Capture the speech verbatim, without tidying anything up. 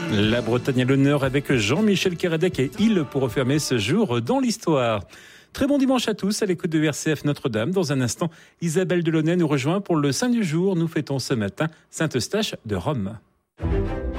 La Bretagne à l'honneur avec Jean-Michel Kéradec et Il pour refermer ce jour dans l'histoire. Très bon dimanche à tous à l'écoute de R C F Notre-Dame. Dans un instant, Isabelle Delaunay nous rejoint pour le Saint du jour. Nous fêtons ce matin Saint Eustache de Rome.